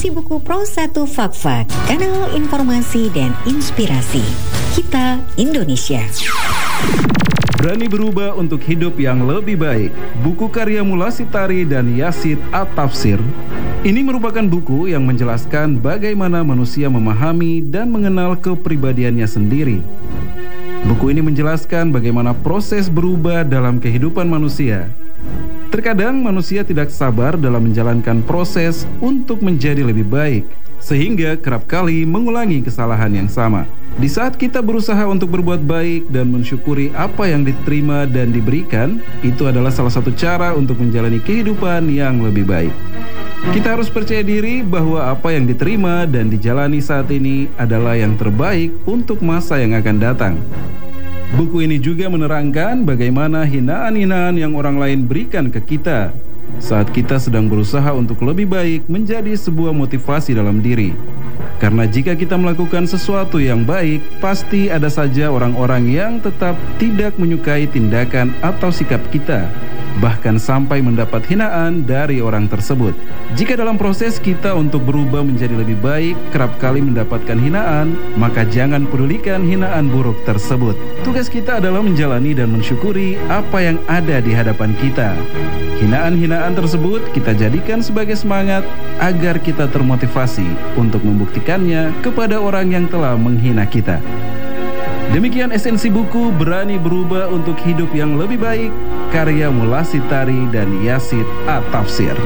Esensi buku Pro 1 Fak-Fak, kanal informasi dan inspirasi. Kita Indonesia. Berani berubah untuk hidup yang lebih baik. Buku karya Mullah Sitari dan Yazid At-Tafsir. Ini merupakan buku yang menjelaskan bagaimana manusia memahami dan mengenal kepribadiannya sendiri. Buku ini menjelaskan bagaimana proses berubah dalam kehidupan manusia. Terkadang manusia tidak sabar dalam menjalankan proses untuk menjadi lebih baik, sehingga kerap kali mengulangi kesalahan yang sama. Di saat kita berusaha untuk berbuat baik dan mensyukuri apa yang diterima dan diberikan, itu adalah salah satu cara untuk menjalani kehidupan yang lebih baik. Kita harus percaya diri bahwa apa yang diterima dan dijalani saat ini adalah yang terbaik untuk masa yang akan datang. Buku ini juga menerangkan bagaimana hinaan-hinaan yang orang lain berikan ke kita saat kita sedang berusaha untuk lebih baik menjadi sebuah motivasi dalam diri. Karena jika kita melakukan sesuatu yang baik, pasti ada saja orang-orang yang tetap tidak menyukai tindakan atau sikap kita, bahkan sampai mendapat hinaan dari orang tersebut. Jika dalam proses kita untuk berubah menjadi lebih baik kerap kali mendapatkan hinaan, maka jangan pedulikan hinaan buruk tersebut. Tugas kita adalah menjalani dan mensyukuri apa yang ada di hadapan kita. Hinaan-hinaan tersebut kita jadikan sebagai semangat agar kita termotivasi untuk membuktikannya kepada orang yang telah menghina kita. Demikian esensi buku Berani Berubah untuk Hidup yang Lebih Baik, karya Mullah Sitari dan Yazid At-Tafsir.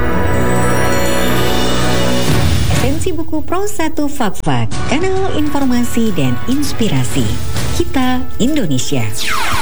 Esensi buku Pro 1 Fak-Fak, kanal informasi dan inspirasi. Kita Indonesia.